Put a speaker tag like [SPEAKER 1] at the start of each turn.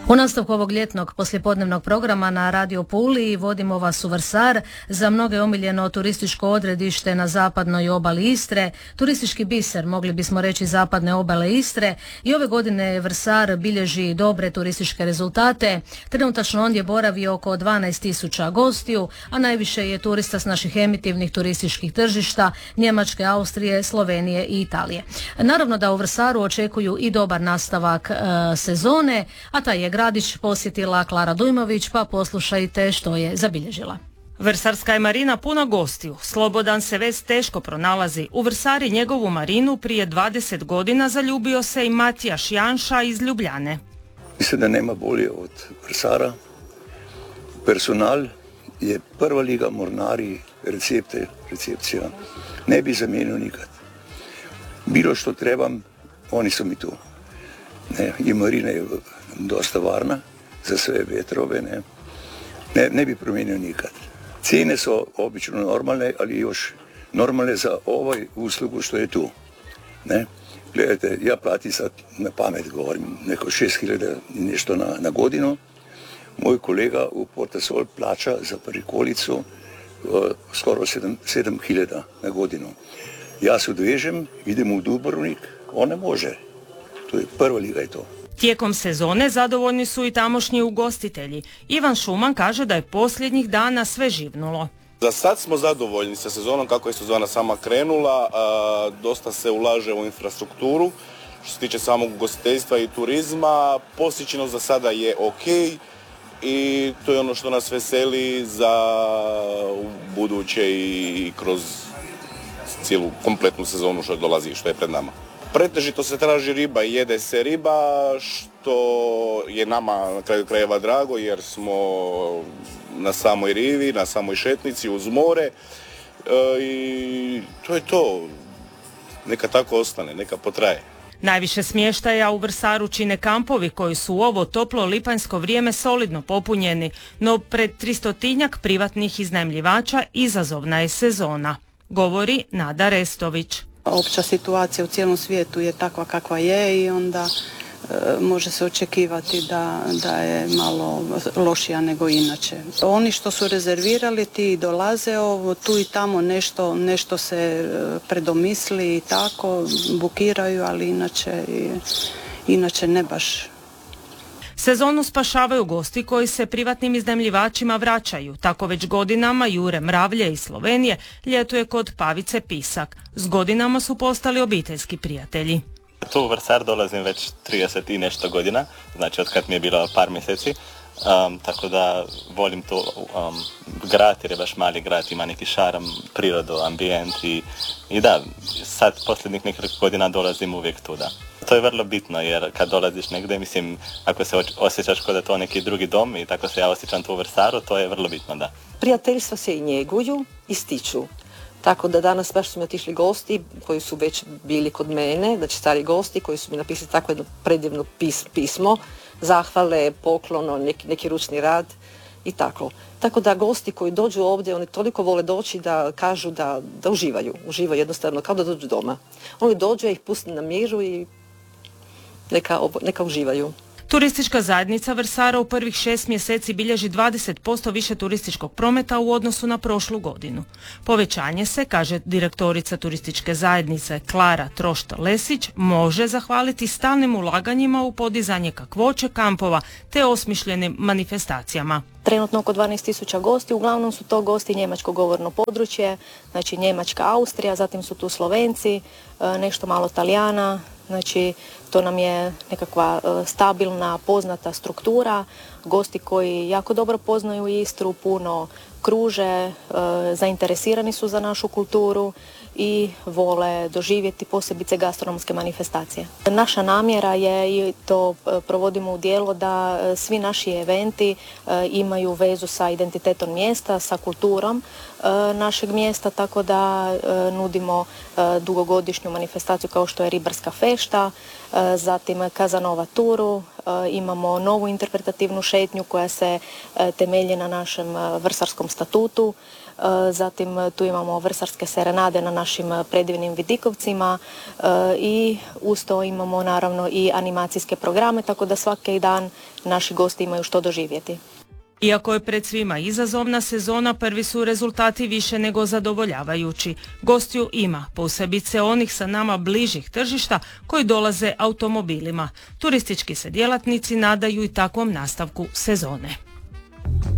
[SPEAKER 1] U nastavku ovog ljetnog poslijepodnevnog programa na Radio Puli vodimo vas u Vrsar, za mnoge omiljeno turističko odredište na zapadnoj obali Istre, turistički biser, mogli bismo reći zapadne obale Istre, i ove godine Vrsar bilježi dobre turističke rezultate. Trenutačno ondje boravi oko 12.000 gostiju, a najviše je turista s naših emitivnih turističkih tržišta Njemačke, Austrije, Slovenije i Italije. Naravno da u Vrsaru očekuju i dobar nastavak sezone, a taj je gradić posjetila Klara Dujmović, pa poslušajte što je zabilježila.
[SPEAKER 2] Vrsarska je marina puna gostiju. Slobodan se već teško pronalazi. U Vrsari njegovu marinu prije 20 godina zaljubio se i Matijaš Janša iz Ljubljane.
[SPEAKER 3] Mislim da nema bolje od Vrsara. Personal je prva liga, mornari, recepcija. Ne bi zamijenio nikad. Bilo što trebam, oni su mi tu. I marina je dosta varna za sve vetrove, ne bi promijenio nikad. Cijene su obično normalne, ali još normalne za ovaj uslugu što je tu. Gledajte, ja platim sad na pamet, govorim, neko 6.000 i nešto na godinu. Moj kolega u Portasol plaća za prikolicu skoro 7.000 na godinu. Ja se odvežem, idem u Dubrovnik, on ne može. To je prva liga i to.
[SPEAKER 2] Tijekom sezone zadovoljni su i tamošnji ugostitelji. Ivan Šuman kaže da je posljednjih dana sve živnulo.
[SPEAKER 4] Za sad smo zadovoljni sa sezonom kako je sezona sama krenula. Dosta se ulaže u infrastrukturu. Što se tiče samog ugostiteljstva i turizma, posjećenost za sada je ok i to je ono što nas veseli za buduće i kroz cijelu kompletnu sezonu što dolazi, što je pred nama. Pretežito se traži riba i jede se riba, što je nama na kraju krajeva drago jer smo na samoj rivi, na samoj šetnici uz more i to je to. Neka tako ostane, neka potraje.
[SPEAKER 2] Najviše smještaja u Vrsaru čine kampovi koji su u ovo toplo lipanjsko vrijeme solidno popunjeni, no pred 300-tinjak privatnih iznajmljivača izazovna je sezona, govori Nada Restović.
[SPEAKER 5] Opća situacija u cijelom svijetu je takva kakva je i onda može se očekivati da je malo lošija nego inače. Oni što su rezervirali ti dolaze tu i tamo nešto se predomisli i tako, bukiraju, ali inače ne baš.
[SPEAKER 2] Sezonu spašavaju gosti koji se privatnim iznajmljivačima vraćaju. Tako već godinama Jure Mravlje iz Slovenije ljetuje kod Pavice Pisak. S godinama su postali obiteljski prijatelji.
[SPEAKER 6] Tu u Vrsar dolazim već 30 i nešto godina, znači od kad mi je bilo par mjeseci. Tako da volim to grad jer je baš mali grad, ima neki šaram, prirodu, ambijent i da, sad posljednjih nekoliko godina dolazim uvijek tu, da. To je vrlo bitno jer kad dolaziš negdje, mislim, ako se osjećaš kao da to neki drugi dom i tako se ja osjećam tu u Vrsaru, to je vrlo bitno, da.
[SPEAKER 7] Prijateljstva se i njeguju i stiču. Tako da danas baš su mi otišli gosti koji su već bili kod mene, znači stari gosti koji su mi napisali tako jedno predivno pismo, zahvale, poklono, neki ručni rad i tako. Tako da gosti koji dođu ovdje, oni toliko vole doći da kažu da uživaju jednostavno kao da dođu doma. Oni dođu, ja ih pustim na miru i neka uživaju.
[SPEAKER 2] Turistička zajednica Vrsara u prvih 6 mjeseci bilježi 20% više turističkog prometa u odnosu na prošlu godinu. Povećanje se, kaže direktorica turističke zajednice Klara Trošta-Lesić, može zahvaliti stalnim ulaganjima u podizanje kakvoće kampova te osmišljenim manifestacijama.
[SPEAKER 8] Trenutno oko 12.000 gosti, uglavnom su to gosti njemačko govorno područje, znači Njemačka, Austrija, zatim su tu Slovenci, nešto malo Talijana, znači to nam je nekakva stabilna, poznata struktura, gosti koji jako dobro poznaju Istru, puno kruže, zainteresirani su za našu kulturu i vole doživjeti posebice gastronomske manifestacije. Naša namjera je, i to provodimo u djelo, da svi naši eventi imaju vezu sa identitetom mjesta, sa kulturom našeg mjesta, tako da nudimo dugogodišnju manifestaciju kao što je Ribarska fešta, zatim Kazanova turu, imamo novu interpretativnu šetnju koja se temelji na našem vrsarskom statutu, zatim tu imamo vrsarske serenade na našim predivnim vidikovcima i uz to imamo naravno i animacijske programe, tako da svaki dan naši gosti imaju što doživjeti.
[SPEAKER 2] Iako je pred svima izazovna sezona, prvi su rezultati više nego zadovoljavajući. Gostiju ima, posebice onih sa nama bližih tržišta koji dolaze automobilima. Turistički se djelatnici nadaju i takvom nastavku sezone.